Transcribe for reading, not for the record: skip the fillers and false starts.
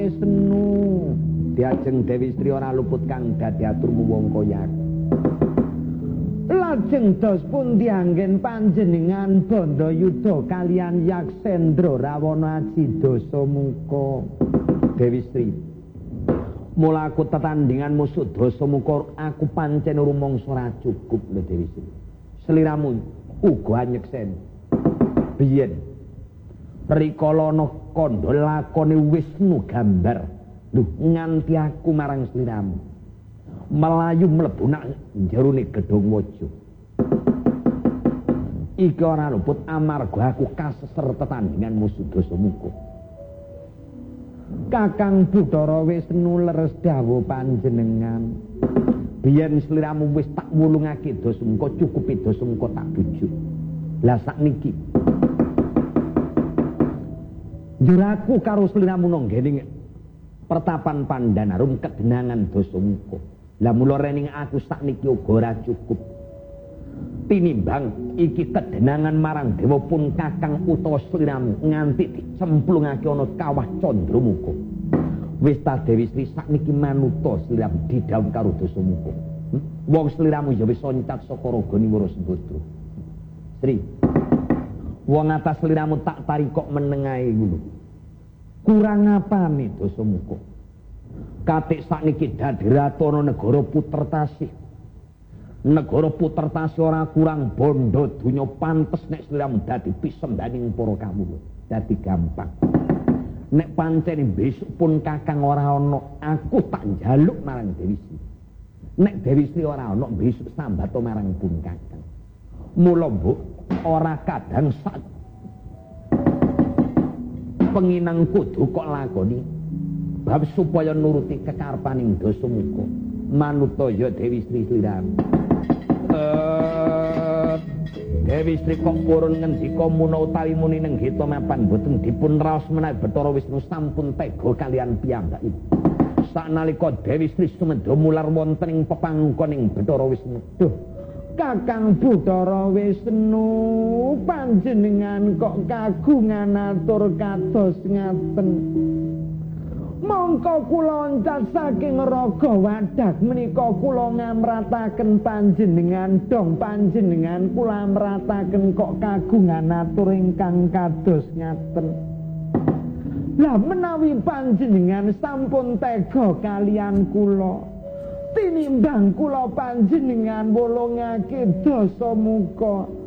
Senu diajeng Dewi Sri ora luput kang dadi aturmu wong koyak. Lajeng dos pun dianggen panjenengan bondo yuda kalian Yaksendra Rawana Aji Dasa Muka. Dewi Sri, mula aku tetandingan musuh Dasa Muka aku pancen rumangsa ora cukup lho Dewi Sri. Sliramu uga anyeksen. Biyen rikala ana kandha lakone Wisnu gambar lho nganti aku marang sliramu melayu mlebu nak jerone gedhong waja iki ora luput amarga aku kaseser tetandingan musuh Dasa Muka. Kakang Bathara Wisnu leres dawuh panjenengan biyen sliramu wis tak wulungake Dasa Muka cukupi Dasa Muka tak bujuk. Lah sakniki juraku karo sliramu nonggene pertapan Pandanarum kedenangan Dasa Muka. Lah mula rening aku sakniki uga ora cukup. Tinimbang iki kedenangan marang dewa pun kakang utawa sliramu nganti dicemplungake ana kawah Candramuka. Wis ta Dewi Sri sakniki manuta sliramu didhawuh karo Dasa Muka. Wong sliramu ya wis oncat saka ragane Warasembadra. Sri, wong atas sliramu tak tarik kok menengae ngono. Kurang apane Dasa Muka? Katik sakniki dadi ratu ana negara Putertasih. Negara Putertasih ora kurang bondo donya pantes nek sliramu dadi pisembaning para kawula. Dadi gampang. Nek pancen besok pun kakang ora ana, aku tak njaluk marang Dewi Sri. Nek Dewi Sri ora ana, besok sambat marang pun kakang. Mula mbok ora kadang sak penginang kudu kok lakoni bab supaya nuruti kekarepaning Dasa Muka. Manuta ya Dewi Sri sliramu. Dewi Sri kok purun ngendika muna utawi muni nenggita mapan boten dipun raos menawi Bathara Wisnu sampun tega kalian piyambakipun. Sanalika Dewi Sri sumedha mular wonten ing pepangkoning Bathara Wisnu. Duh, Kakang Bathara Wisnu panjenengan kok kagungan atur kados ngaten. Mongko kula oncat saking raga wadah menika kula ngamrataken panjenengan dong panjenengan kula amrataken kok kagungan atur ingkang kados ngaten. Lah menawi panjenengan sampun tega kalian kula tinimbang kula panjenengan wolongake Dasa Muka